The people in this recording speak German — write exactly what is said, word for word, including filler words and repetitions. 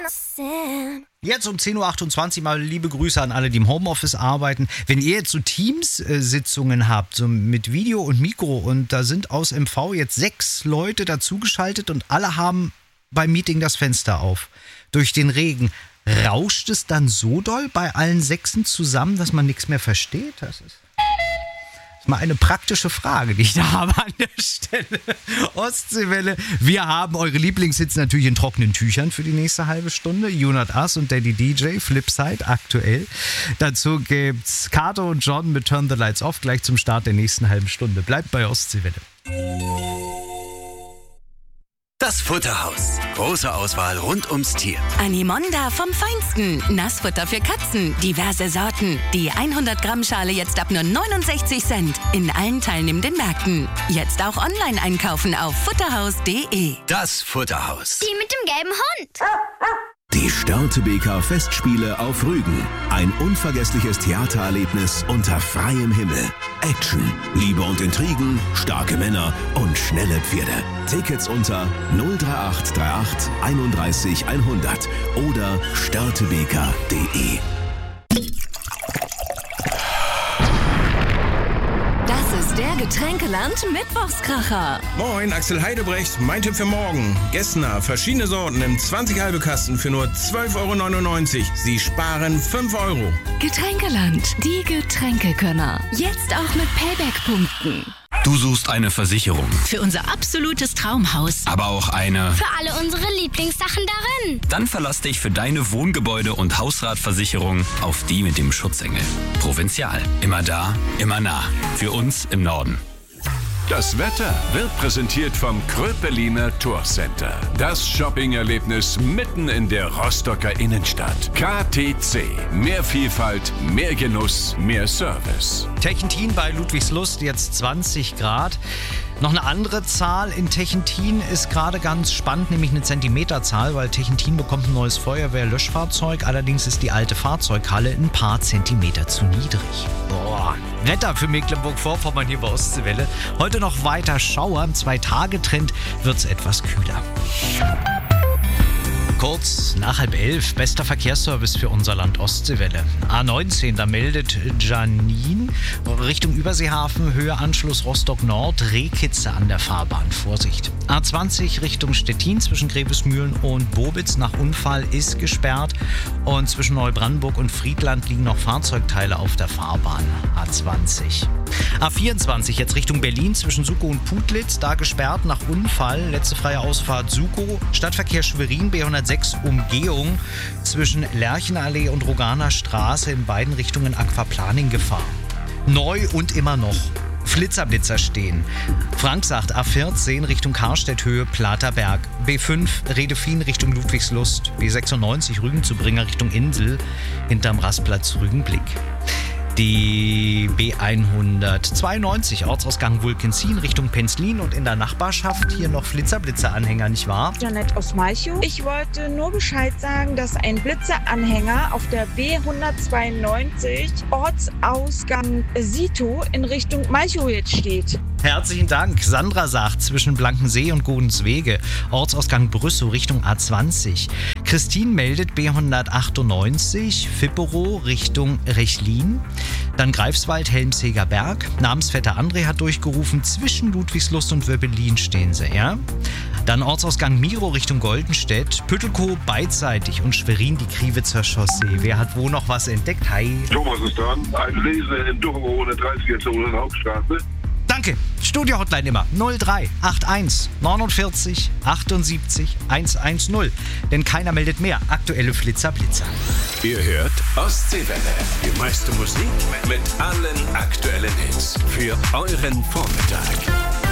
Jetzt um zehn Uhr achtundzwanzig mal liebe Grüße an alle, die im Homeoffice arbeiten. Wenn ihr jetzt so Teams-Sitzungen habt, so mit Video und Mikro, und da sind aus M V jetzt sechs Leute dazugeschaltet und alle haben beim Meeting das Fenster auf. Durch den Regen. Rauscht es dann so doll bei allen Sechsen zusammen, dass man nichts mehr versteht? Das ist... Mal eine praktische Frage, die ich da habe an der Stelle. Ostseewelle. Wir haben eure Lieblingshits natürlich in trockenen Tüchern für die nächste halbe Stunde. You Not Us und Daddy D J, Flipside aktuell. Dazu gibt's Kato und John mit Turn the Lights Off gleich zum Start der nächsten halben Stunde. Bleibt bei Ostseewelle. Das Futterhaus. Große Auswahl rund ums Tier. Animonda vom Feinsten. Nassfutter für Katzen. Diverse Sorten. Die hundert Gramm Schale jetzt ab nur neunundsechzig Cent. In allen teilnehmenden Märkten. Jetzt auch online einkaufen auf futterhaus punkt de. Das Futterhaus. Die mit dem gelben Hund. Die Störtebeker Festspiele auf Rügen. Ein unvergessliches Theatererlebnis unter freiem Himmel. Action, Liebe und Intrigen, starke Männer und schnelle Pferde. Tickets unter null drei acht drei acht einunddreißig hundert oder störtebeker punkt de. Das ist der Getränkeland Mittwochskracher. Moin, Axel Heidebrecht. Mein Tipp für morgen. Gessner, verschiedene Sorten im zwanzig halbe Kasten für nur zwölf Euro neunundneunzig. Sie sparen fünf Euro. Getränkeland, die Getränkekönner. Jetzt auch mit Payback-Punkten. Du suchst eine Versicherung, Für unser absolutes Traumhaus. aber auch eine... Für alle unsere Lieblingssachen darin. Dann verlass dich für deine Wohngebäude- und Hausratversicherung auf die mit dem Schutzengel. Provinzial. Immer da, immer nah. Für uns im Norden. Das Wetter wird präsentiert vom Kröpeliner Tourcenter. Das Shopping-Erlebnis mitten in der Rostocker Innenstadt. K T C. Mehr Vielfalt, mehr Genuss, mehr Service. Techentin bei Ludwigslust, jetzt zwanzig Grad. Noch eine andere Zahl in Techentin ist gerade ganz spannend, nämlich eine Zentimeterzahl, weil Techentin bekommt ein neues Feuerwehr-Löschfahrzeug. Allerdings ist die alte Fahrzeughalle ein paar Zentimeter zu niedrig. Boah, Wetter für Mecklenburg-Vorpommern hier bei Ostseewelle. Heute noch weiter Schauer. Im Zwei-Tage-Trend wird es etwas kühler. Kurz nach halb elf, bester Verkehrsservice für unser Land Ostseewelle. A neunzehn, da meldet Janine Richtung Überseehafen, Höhe Anschluss Rostock Nord, Rehkitze an der Fahrbahn. Vorsicht. A zwanzig Richtung Stettin zwischen Grevesmühlen und Bobitz nach Unfall ist gesperrt. Und zwischen Neubrandenburg und Friedland liegen noch Fahrzeugteile auf der Fahrbahn. A zwanzig. A vierundzwanzig jetzt Richtung Berlin zwischen Sukow und Putlitz, da gesperrt nach Unfall. Letzte freie Ausfahrt Sukow. Stadtverkehr Schwerin, B hundertsechs Umgehung zwischen Lerchenallee und Roganer Straße in beiden Richtungen Aquaplaning Gefahr. Neu und immer noch. Flitzerblitzer stehen. Frank sagt A vierzehn Richtung Karstädt-Höhe, Platerberg. B fünf Redefin Richtung Ludwigslust. B sechsundneunzig Rügen-zu-Bringer Richtung Insel. Hinterm Rastplatz Rügenblick. Die B hundertzweiundneunzig Ortsausgang Wulkenzin Richtung Penzlin und in der Nachbarschaft hier noch Flitzer-Blitzer-Anhänger, nicht wahr? Janette aus Malchow. Ich wollte nur Bescheid sagen, dass ein Blitzeranhänger auf der B hundertzweiundneunzig Ortsausgang Sito in Richtung Malchow jetzt steht. Herzlichen Dank. Sandra sagt zwischen Blankensee und Godenswege, Ortsausgang Brüssow Richtung A zwanzig. Christine meldet B hundertachtundneunzig Fipperow Richtung Rechlin. Dann Greifswald, Helmseger Berg. Namensvetter André hat durchgerufen, zwischen Ludwigslust und Wöbbelin stehen sie, ja? Dann Ortsausgang Miro Richtung Goldenstedt, Püttelkow beidseitig und Schwerin die Kriwitzer Chaussee. Wer hat wo noch was entdeckt? Hi. Thomas ist dran. Ein Leser in Duchow ohne dreißiger Zone Hauptstraße. Danke. Studio-Hotline immer null drei acht eins neunundvierzig achtundsiebzig hundertzehn. Denn keiner meldet mehr. Aktuelle Flitzer Blitzer. Ihr hört Ostseewelle. Die meiste Musik mit allen aktuellen Hits für euren Vormittag.